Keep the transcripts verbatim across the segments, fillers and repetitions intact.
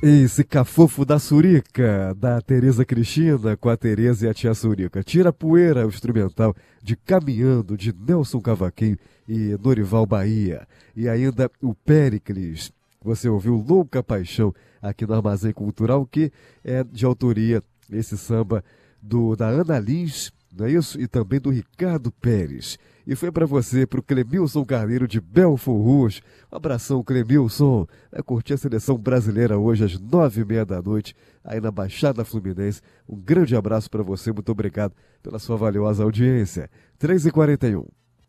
Esse cafofo da Surica, da Tereza Cristina com a Tereza e a Tia Surica. Tira a poeira, o instrumental de Caminhando, de Nelson Cavaquinho e Norival Bahia. E ainda o Péricles. Você ouviu Louca Paixão aqui no Armazém Cultural, que é de autoria, esse samba do, da Ana Lins, não é isso? E também do Ricardo Pérez. E foi para você, para o Clemilson Carneiro de Belfort Roxo. Um abração, Clemilson. Vai curtir a seleção brasileira hoje às nove e meia da noite, aí na Baixada Fluminense. Um grande abraço para você, muito obrigado pela sua valiosa audiência. três e quarenta e um.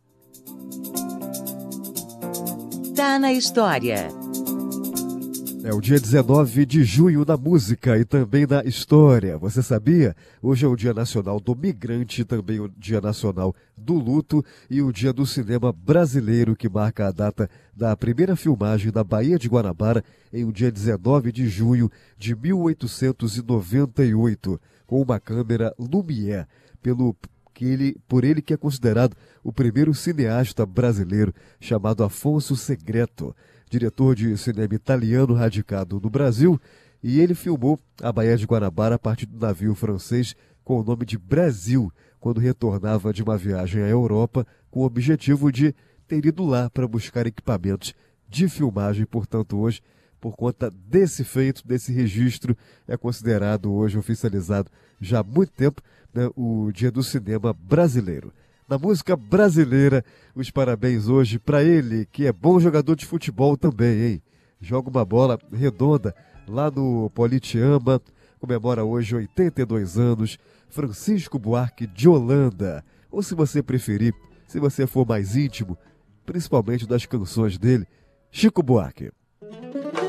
Tá na história. É o dia dezenove de junho da música e também da história. Você sabia? Hoje é o Dia Nacional do Migrante, também o Dia Nacional do Luto e o Dia do Cinema Brasileiro, que marca a data da primeira filmagem da Baía de Guanabara em um dia dezenove de junho de mil oitocentos e noventa e oito, com uma câmera Lumière, pelo que ele, por ele que é considerado o primeiro cineasta brasileiro, chamado Afonso Segreto, diretor de cinema italiano radicado no Brasil, e ele filmou a Baía de Guanabara a partir do navio francês com o nome de Brasil, quando retornava de uma viagem à Europa com o objetivo de ter ido lá para buscar equipamentos de filmagem. Portanto, hoje, por conta desse feito, desse registro, é considerado hoje oficializado já há muito tempo, né, o Dia do Cinema Brasileiro. Na música brasileira, os parabéns hoje para ele, que é bom jogador de futebol também, hein? Joga uma bola redonda lá no Politeama, comemora hoje oitenta e dois anos, Francisco Buarque de Holanda. Ou se você preferir, se você for mais íntimo, principalmente das canções dele, Chico Buarque.